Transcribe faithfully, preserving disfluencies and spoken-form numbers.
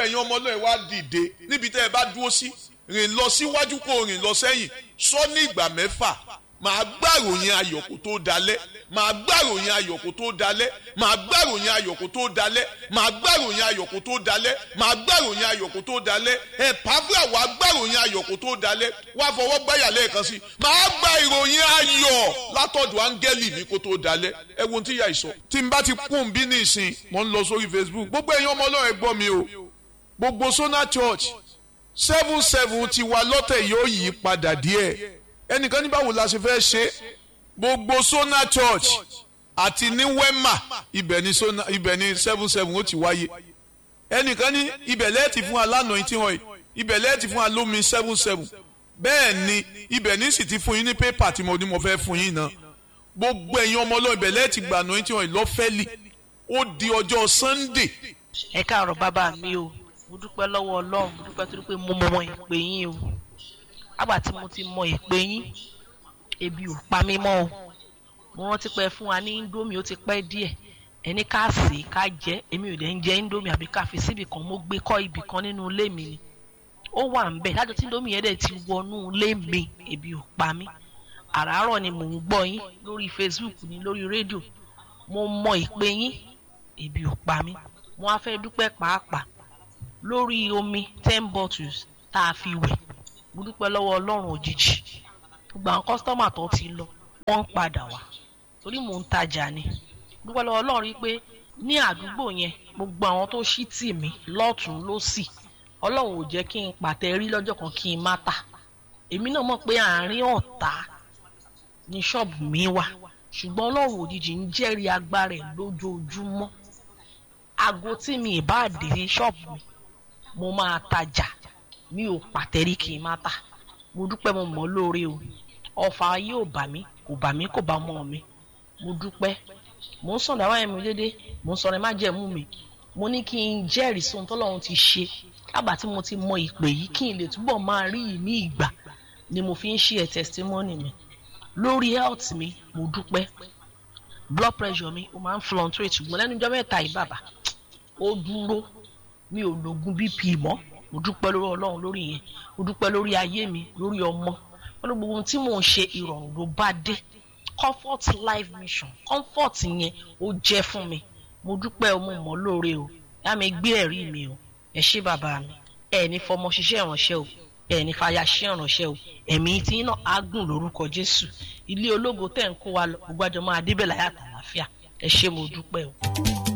ẹ̀yin ọmọ Ọlọ́run wá dìde níbi tẹ́ ẹ bá dúró sí rìn lọ síwájú kó rìn lọ sẹ́yìn sọ ní ìgbà mẹ́fà màá gbàròyìn ayọ̀ kó tó dalẹ́ màá gbàròyìn ayọ̀ kó tó dalẹ́ màá gbàròyìn ayọ̀ kó tó dalẹ́ màá gbàròyìn ayọ̀ kó tó dalẹ́ màá gbàròyìn ayọ̀ kó tó dalẹ́ ẹ̀ pàápàá wà gbàròyìn ayọ̀ kó tó dalẹ́ wà fọwọ́ gbáyà lẹ́ẹ̀kan sí màá gba ìròyìn ayọ̀ látọ̀dọ̀ áńgẹ́lì mi kó tó dalẹ́ ẹ wo tí ìyá ìsọ. tí n bá ti kún bí ní ìsìn mo ń lọ sórí Facebook gbogbo ẹ̀yin ọmọ Ọlọ́run ẹ gbọ́ mi o gbogbo Sona Church seven seven ti wà lọ́tẹ̀ yóò yí padà díẹ̀ ẹnìkan ní báwo la ṣe fẹ́ ṣe gbogbo Sona Church àti ní Wema ibẹ̀ ní Sona ibẹ̀ ní seven seven ó ti wáyé ẹnìkan ní ibẹ̀ lẹ́ẹ̀tì fún alánà tí wọ́n ibẹ̀ lẹ́ẹ̀tì fún alómi seven seven bẹ́ẹ̀ ni ibẹ̀ ní sì ti fún yín ní pépà tí mo ní mo fẹ́ fún yín náà gbogbo ẹ̀yin ọmọ Ọlọ́run ibẹ̀ lẹ́ẹ̀tì gbànú tí wọ́n lọ́fẹ́lì ó di ọjọ́ Sunday. ẹ káàárọ̀ bàbá mi o mo dúpẹ́ lọ́wọ́ Ọlọ́run mo dúpẹ́ torí pé mo mọ ìpè yín o àgbà tí mo ti mọ ìpè yín ebi ò pa mí mọ́ o mo rántí pé fún wa ní indomie ó ti pẹ́ díẹ̀ ẹni ká sè ká jẹ èmi ò dẹ̀ ń jẹ indomie àbí ká fi síbì kan mo gbé kọ́ ibì kan nínú ilé mi ni ó wà ń bẹ̀ lájọ tí indomie yẹn dẹ̀ ti wọnú ilé mi ebi ò pa mí àràárọ̀ ni mò ń gbọ́ yín lórí Facebook ni lórí rédíò mo mọ ìpè yín ebi ò pa mí mo wá fẹ́ dúpẹ́ pàápàá lórí omi ten bottles tá a fi wẹ̀ mo dúpẹ́ lọ́wọ́ Ọlọ́run òjijì gbogbo àwọn kọ́sítọ́mà tó ti lọ wọ́n ń padà wá torí mò ń tajà ni dúpẹ́ lọ́wọ́ Ọlọ́run rí pé ní àdúgbò yẹn gbogbo àwọn tó ṣí tì mí lọ́tún lósì Ọlọ́run ò jẹ́ kí n pàtẹ rí lọ́jọ́ kan kí n má tà èmi náà mọ̀ pé àárín ọ̀tá ní ṣọ́ọ̀bù mi wà ṣùgbọ́n Ọlọ́run òjijì ń jẹ́rìí agbára ẹ̀ lójoojúmọ́ aago tí mi ì bá dé ṣọ́ọ̀bù mi mo máa tajà mi ò pàtẹ́rí kì í má tà mo dúpẹ́ mo mọ̀ lóore o ọfà yóò bà mí kò bà mí kò bá mọ́ mi mo dúpẹ́ mo ń sọ̀rọ̀ àwọn ẹ̀mí dédé mo ń sọ̀rọ̀ ẹ̀ má jẹ̀mú mi mo ní kí n jẹ́rìí sóhun tọ́lọ́run ti ṣe kábà tí mo ti mọ ìpè yìí kí n lè túbọ̀ máa rí i ní ìgbà ni mo fi ń ṣe ẹ̀ testimony mi lórí health mi mo dúpẹ́ blood pressure mi ó máa ń fluctuate ṣùgbọ́n lẹ́nu ọjọ́ mẹ́ta yìí bàbá ó dúró mi ò lògùn B P mọ́ mo dúpẹ́ lórí Ọlọ́run lórí yẹn mo dúpẹ́ lórí ayé mi lórí ọmọ pẹ̀lú gbogbo ohun tí mò ń ṣe ìrọ̀rùn ló bá dé comfort life mission comfort yẹn ó jẹ́ fún mi mo dúpẹ́ o mo mọ̀ lóore o yá mi gbé ẹ̀rí mi o ẹ ṣé bàbá mi ẹ ní fọmọ ṣiṣẹ́ ìránṣẹ́ o ẹ ní fàyà ṣiṣẹ́ ìránṣẹ́ o ẹ̀mí tí náà á gùn lórúkọ Jésù ilé ológo tẹ̀ ń kó wa lọ gbogbo àjọmọ́ adébẹ̀láyà àtàlàfíà ẹ ṣé mo dúpẹ́ o.